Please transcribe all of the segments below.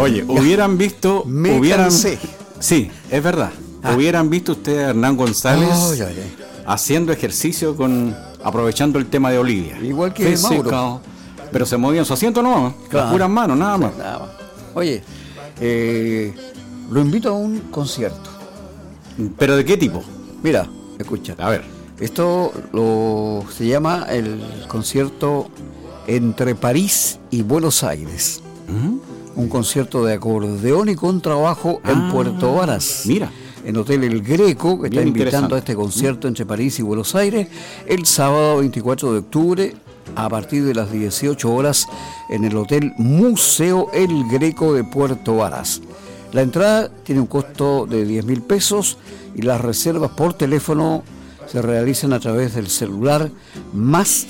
Oye, hubieran visto... Cansé. Sí, es verdad. Hubieran visto ustedes a Hernán González haciendo ejercicio aprovechando el tema de Olivia. Igual que Mauro. Pero se movía en su asiento, no, las puras manos, nada más. Oye, lo invito a un concierto. ¿Pero de qué tipo? Mira, escucha. A ver. Esto se llama el concierto Entre París y Buenos Aires. Un concierto de acordeón y contrabajo en Puerto Varas. Mira. En Hotel El Greco, que está invitando a este concierto entre París y Buenos Aires, el sábado 24 de octubre, a partir de las 18 horas, en el Hotel Museo El Greco de Puerto Varas. La entrada tiene un costo de 10.000 pesos y las reservas por teléfono se realizan a través del celular más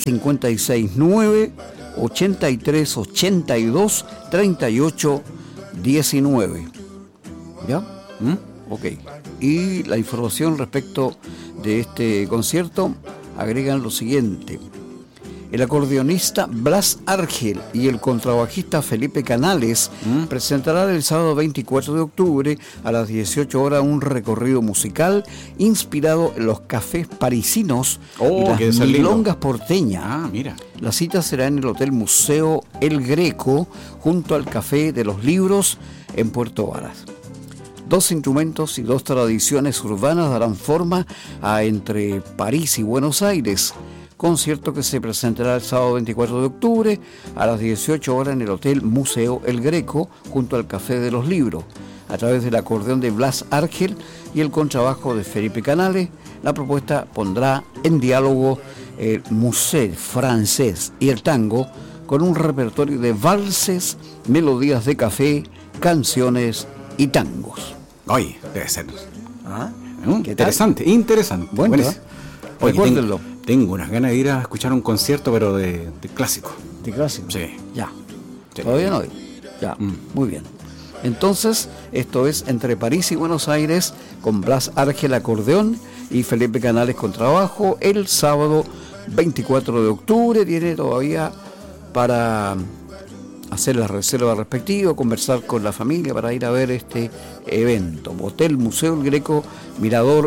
569 83 82 38 19. ¿Ya? Ok. Y la información respecto de este concierto agregan lo siguiente. El acordeonista Blas Argel y el contrabajista Felipe Canales presentarán el sábado 24 de octubre a las 18 horas un recorrido musical inspirado en los cafés parisinos y las milongas porteñas. Mira. La cita será en el Hotel Museo El Greco, junto al Café de los Libros en Puerto Varas. 2 instrumentos y 2 tradiciones urbanas darán forma a Entre París y Buenos Aires. Concierto que se presentará el sábado 24 de octubre a las 18 horas en el Hotel Museo El Greco, junto al Café de los Libros. A través del acordeón de Blas Argel y el contrabajo de Felipe Canales, la propuesta pondrá en diálogo el musée francés y el tango, con un repertorio de valses, melodías de café, canciones y tangos. Oye, debe ser. Interesante. Bueno, recuérdenlo. Tengo unas ganas de ir a escuchar un concierto, pero de clásico. ¿De clásico? Sí. Ya. Sí. Todavía no hay. Ya, muy bien. Entonces, esto es Entre París y Buenos Aires, con Blas Argel acordeón y Felipe Canales contrabajo, el sábado 24 de octubre. Tiene todavía para hacer la reserva respectiva, conversar con la familia para ir a ver este evento. Hotel Museo El Greco, Mirador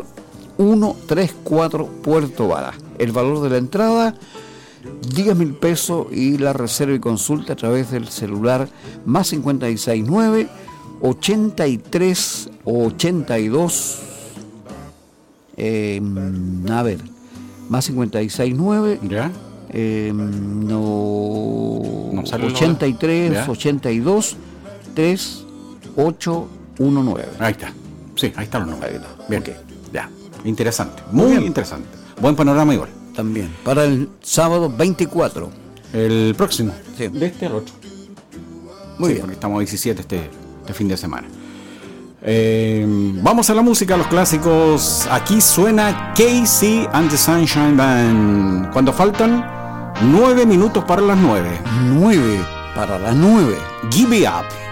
134 Puerto Varas. El valor de la entrada, 10.000 pesos, y la reserva y consulta a través del celular más 569 83 82 más 569 ¿ya? 83 82 3819. Ahí está. Sí, ahí está los números. Bien. Okay. Ya. Interesante. Muy interesante. Buen panorama igual. También. Para el sábado 24. El próximo. Sí. De este al otro. Muy bien. Porque estamos a 17 este fin de semana. Vamos a la música, a los clásicos. Aquí suena Casey and the Sunshine Band. Cuando faltan 9 minutos para las 9. 9 para las 9. Give Me Up.